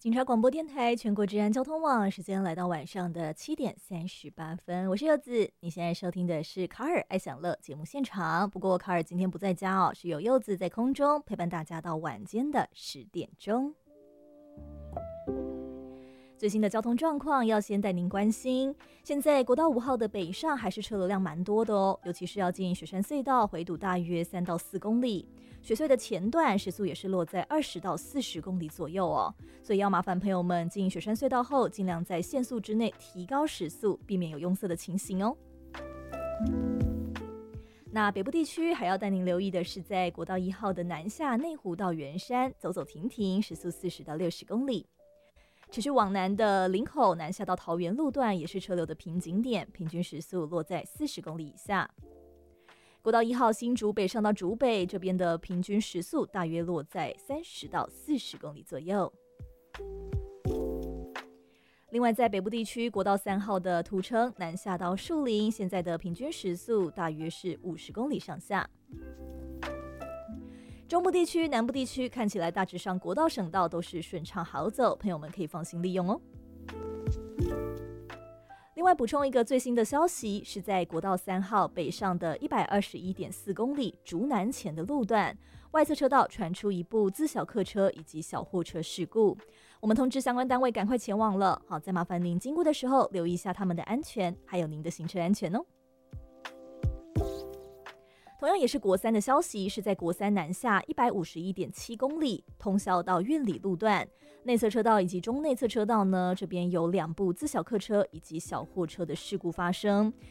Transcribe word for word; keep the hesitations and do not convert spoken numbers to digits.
警察广播电台全国治安交通网，时间来到晚上的七点三十八分，我是柚子。你现在收听的是卡尔爱享乐节目现场，不过卡尔今天不在家哦，是有柚子在空中陪伴大家到晚间的十点钟。最新的交通状况要先带您关心，现在国道五号的北上还是车流量蛮多的哦，尤其是要进雪山隧道回堵大约三到四公里，雪隧的前段时速也是落在二十到四十公里左右哦，所以要麻烦朋友们进雪山隧道后，尽量在限速之内提高时速，避免有拥塞的情形哦。那北部地区还要带您留意的是，在国道一号的南下内湖到圆山，走走停停，时速四十到六十公里。持续往南的林口南下到桃园路段也是车流的瓶颈点，平均时速落在四十公里以下。国道一号新竹北上到竹北这边的平均时速大约落在三十到四十公里左右。另外在北部地区，国道三号的土城南下到树林，现在的平均时速大约是五十公里上下。中部地区、南部地区看起来大致上国道、省道都是顺畅好走，朋友们可以放心利用哦。另外补充一个最新的消息，是在国道三号北上的一百二十一点四公里竹南前的路段，外侧车道传出一部自小客车以及小货车事故，我们通知相关单位赶快前往了。好，再麻烦您经过的时候留意一下他们的安全，还有您的行车安全哦。同样也是国三的消息，是在国三南下一百五十一点七公里通霄到苑里路段，内侧车道以及中内侧车道呢，这边有两部自小客车以及小货车的事故发生，